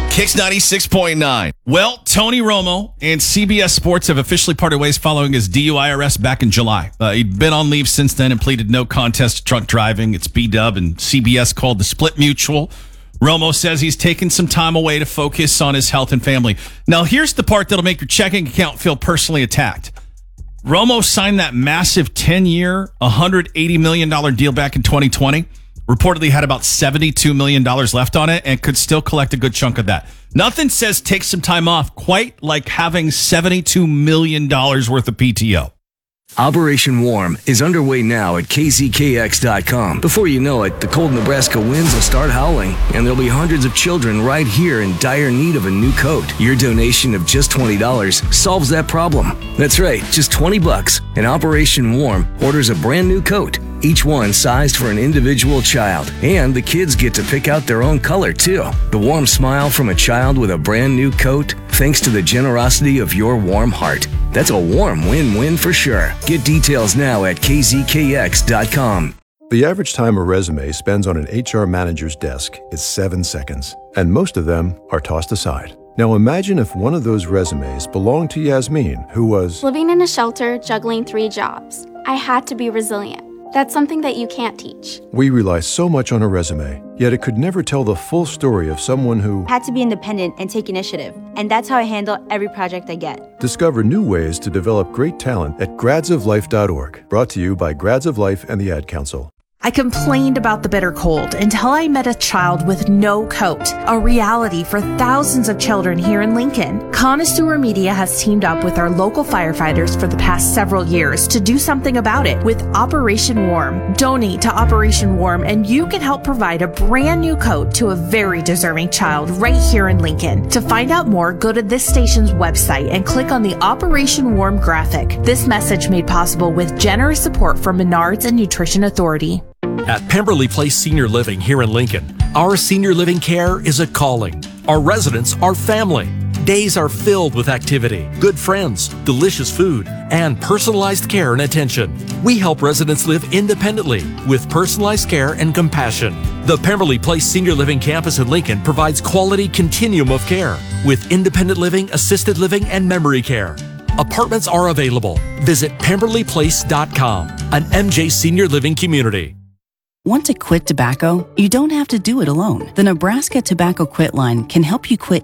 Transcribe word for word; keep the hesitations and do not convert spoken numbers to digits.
Kicks ninety-six point nine. Well, Tony Romo and C B S Sports have officially parted ways following his D U I arrest back in July. Uh, he'd been on leave since then and pleaded no contest to drunk driving. It's B-Dub, and C B S called the split mutual. Romo says he's taken some time away to focus on his health and family. Now, here's the part that'll make your checking account feel personally attacked. Romo signed that massive ten-year, one hundred eighty million dollars deal back in twenty twenty. Reportedly had about seventy-two million dollars left on it and could still collect a good chunk of that. Nothing says take some time off quite like having seventy-two million dollars worth of P T O. Operation Warm is underway now at K Z K X dot com. Before you know it, the cold Nebraska winds will start howling, and there'll be hundreds of children right here in dire need of a new coat. Your donation of just twenty dollars solves that problem. That's right, just twenty bucks, and Operation Warm orders a brand new coat, each one sized for an individual child. And the kids get to pick out their own color, too. The warm smile from a child with a brand new coat, thanks to the generosity of your warm heart. That's a warm win-win for sure. Get details now at K Z K X dot com. The average time a resume spends on an H R manager's desk is seven seconds, and most of them are tossed aside. Now imagine if one of those resumes belonged to Yasmin, who was living in a shelter, juggling three jobs. I had to be resilient. That's something that you can't teach. We rely so much on a resume, yet it could never tell the full story of someone who had to be independent and take initiative. And that's how I handle every project I get. Discover new ways to develop great talent at grads of life dot org. Brought to you by Grads of Life and the Ad Council. I complained about the bitter cold until I met a child with no coat, a reality for thousands of children here in Lincoln. Connoisseur Media has teamed up with our local firefighters for the past several years to do something about it with Operation Warm. Donate to Operation Warm and you can help provide a brand new coat to a very deserving child right here in Lincoln. To find out more, go to this station's website and click on the Operation Warm graphic. This message made possible with generous support from Menards and Nutrition Authority. At Pemberley Place Senior Living here in Lincoln, our senior living care is a calling. Our residents are family. Days are filled with activity, good friends, delicious food, and personalized care and attention. We help residents live independently with personalized care and compassion. The Pemberley Place Senior Living Campus in Lincoln provides quality continuum of care with independent living, assisted living, and memory care. Apartments are available. Visit Pemberley Place dot com, an M J Senior Living community. Want to quit tobacco? You don't have to do it alone. The Nebraska Tobacco Quit Line can help you quit